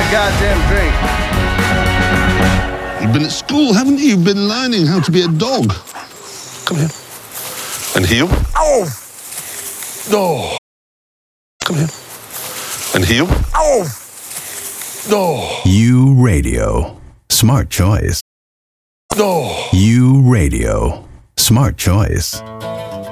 goddamn drink. You've been at school, haven't you? You've been learning how to be a dog. Come here. And heel. Oh! No. Come here. And heel. Oh! No. U Radio. Smart choice. No. U Radio. Smart choice.